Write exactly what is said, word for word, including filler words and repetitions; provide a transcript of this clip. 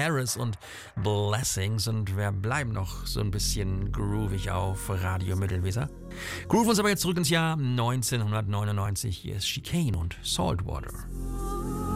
Harris und Blessings und wir bleiben noch so ein bisschen groovig auf Radio Mittelweser. Groove uns aber jetzt zurück ins Jahr neunzehnhundertneunundneunzig. Hier ist Chicane und Saltwater.